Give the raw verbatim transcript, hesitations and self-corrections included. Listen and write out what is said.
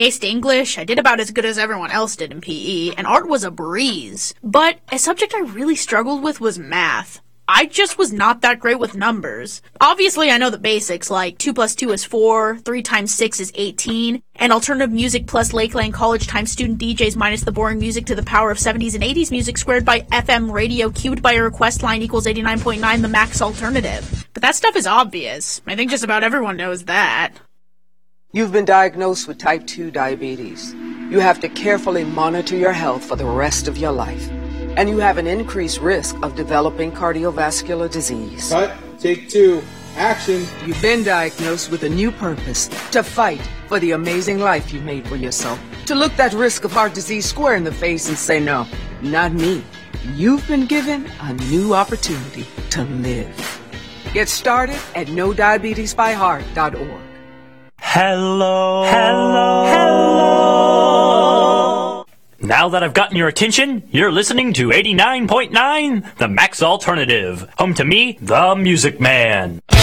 aced English, I did about as good as everyone else did in P E, and art was a breeze. But a subject I really struggled with was math. I just was not that great with numbers. Obviously, I know the basics, like two plus two is four, three times six is eighteen, and alternative music plus Lakeland College times student D Js minus the boring music to the power of seventies and eighties music squared by F M radio cubed by a request line equals eighty-nine point nine, the max alternative. But that stuff is obvious. I think just about everyone knows that. You've been diagnosed with type two diabetes. You have to carefully monitor your health for the rest of your life. And you have an increased risk of developing cardiovascular disease. Cut. Take two. Action. You've been diagnosed with a new purpose, to fight for the amazing life you made for yourself. To look that risk of heart disease square in the face and say, no, not me. You've been given a new opportunity to live. Get started at no diabetes by heart dot org. Hello. Hello. Hello. Now that I've gotten your attention, you're listening to eighty-nine point nine, the Max Alternative. Home to me, the Music Man.